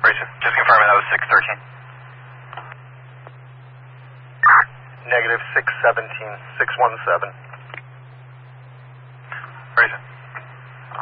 Razor, just confirming that was 613. Negative 617, 617. Razor.